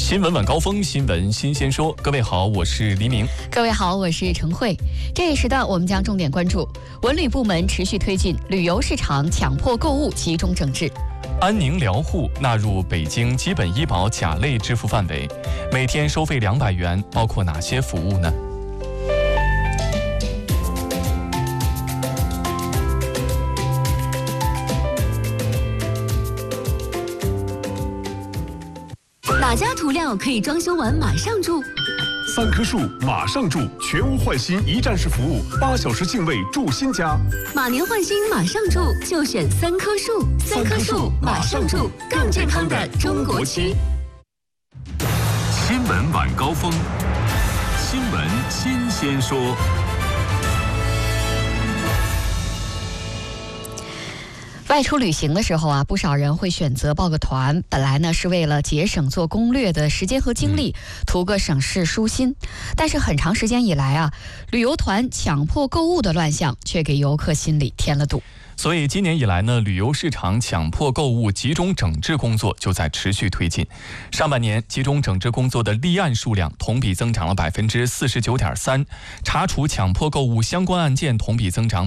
新闻晚高峰，新闻新鲜说。各位好，我是黎明。 各位好，我是陈慧。这一时段我们将重点关注文旅部门持续推进旅游市场强迫购物集中整治。 安宁疗护纳入北京基本医保甲类支付范围，每天收费200元，包括哪些服务呢？ 哪家涂料可以装修完马上住 ？3棵树马上住，全屋换新一站式服务，8小时净位住新家。 马年换新马上住，就选3棵树。3棵树马上住，更健康的中国区。 新闻晚高峰，新闻新鲜说。 外出旅行的时候啊，不少人会选择报个团，本来呢是为了节省做攻略的时间和精力，图个省事舒心。但是很长时间以来啊，旅游团强迫购物的乱象却给游客心里添了堵。 所以今年以来呢，旅游市场强迫购物集中整治工作就在持续推进。上半年集中整治工作的立案数量同比增长了 49.3%， 查处强迫购物相关案件同比增长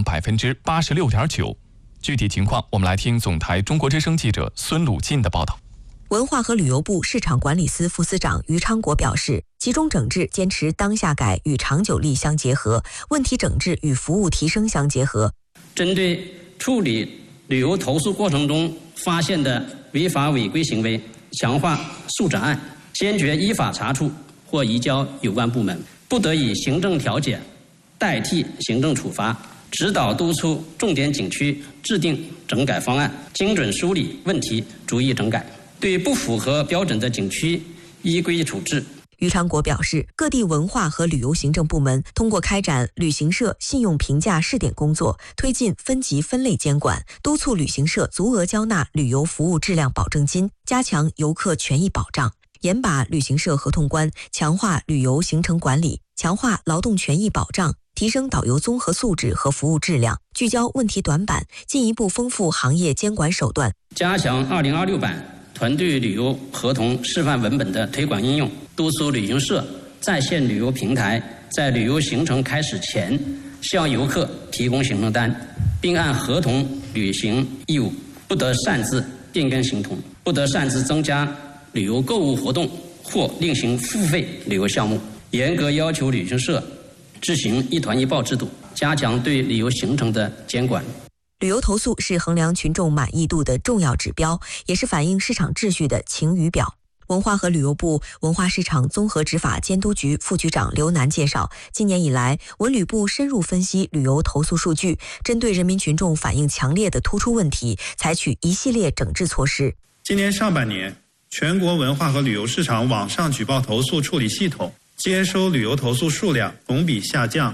86.9%。具体情况，我们来听总台中国之声记者孙鲁进的报道。 文化和旅游部市场管理司副司长于昌国表示，集中整治坚持当下改与长久力相结合，问题整治与服务提升相结合。 针对处理旅游投诉过程中发现的违法违规行为，强化速诊案，坚决依法查处或移交有关部门，不得以行政调解代替行政处罚，指导督促重点景区制定整改方案，精准梳理问题，逐一整改，对不符合标准的景区依规处置。 于昌国表示，各地文化和旅游行政部门通过开展旅行社信用评价试点工作，推进分级分类监管，督促旅行社足额交纳旅游服务质量保证金，加强游客权益保障，严把旅行社合同关，强化旅游行程管理，强化劳动权益保障，提升导游综合素质和服务质量，聚焦问题短板，进一步丰富行业监管手段， 加强2026版团队旅游合同示范文本的推广应用，督促旅行社在线旅游平台在旅游行程开始前向游客提供行程单，并按合同履行义务，不得擅自变更行程，不得擅自增加旅游购物活动或另行付费旅游项目，严格要求旅行社执行一团一报制度，加强对旅游行程的监管。 旅游投诉是衡量群众满意度的重要指标，也是反映市场秩序的晴雨表。文化和旅游部文化市场综合执法监督局副局长刘楠介绍，今年以来，文旅部深入分析旅游投诉数据，针对人民群众反映强烈的突出问题，采取一系列整治措施。 今年上半年，全国文化和旅游市场网上举报投诉处理系统接收旅游投诉数量同比下降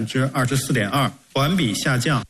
24.2%， 环比下降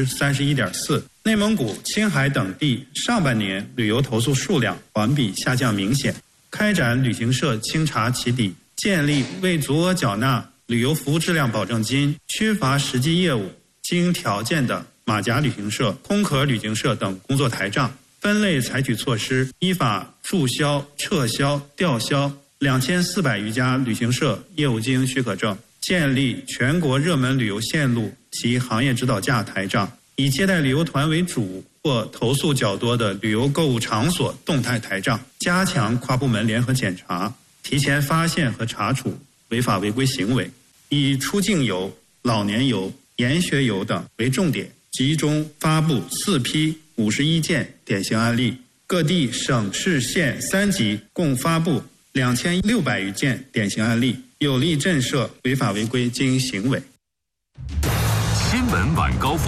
31.4%。内蒙古、青海等地上半年旅游投诉数量环比下降明显。开展旅行社清查起底，建立未足额缴纳旅游服务质量保证金、缺乏实际业务、经条件的马甲旅行社、空壳旅行社等工作台账，分类采取措施，依法注销、撤销、吊销2400余家旅行社业务经营许可证，建立全国热门旅游线路及行业指导价台账，以接待旅游团为主或投诉较多的旅游购物场所动态台账，加强跨部门联合检查，提前发现和查处违法违规行为，以出境游、老年游、研学游等为重点，集中发布4批51件典型案例，各地省市县3级共发布2600余件典型案例，有力震慑违法违规经营行为。 新闻晚高峰。